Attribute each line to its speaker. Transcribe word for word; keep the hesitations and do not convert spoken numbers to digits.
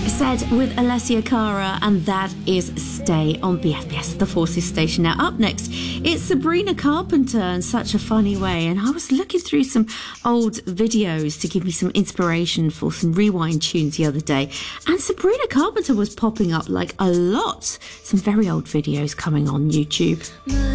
Speaker 1: Said with Alessia Cara, and that is Stay on B F B S, the Forces station. Now, up next, it's Sabrina Carpenter in such a funny way. And I was looking through some old videos to give me some inspiration for some rewind tunes the other day. And Sabrina Carpenter was popping up like a lot. Some very old videos coming on YouTube.